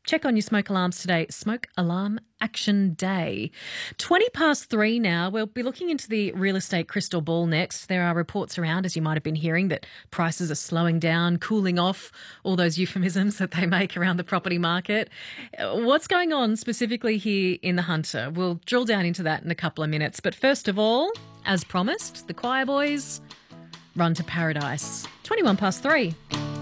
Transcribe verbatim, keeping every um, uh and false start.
Check on your smoke alarms today. Smoke Alarm Action Day. twenty past three now. We'll be looking into the real estate crystal ball next. There are reports around, as you might have been hearing, that prices are slowing down, cooling off, all those euphemisms that they make around the property market. What's going on specifically here in the Hunter? We'll drill down into that in a couple of minutes. But first of all, as promised, the Choir Boys, Run to Paradise. twenty-one past three.